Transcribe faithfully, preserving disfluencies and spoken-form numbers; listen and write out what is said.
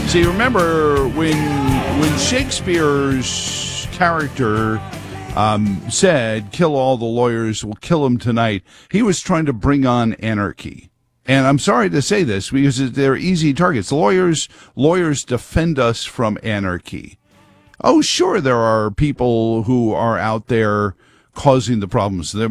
See, remember when when Shakespeare's character um, said, "Kill all the lawyers, we'll kill them tonight," he was trying to bring on anarchy. And I'm sorry to say this because they're easy targets. Lawyers, lawyers defend us from anarchy. Oh, sure, there are people who are out there causing the problems. There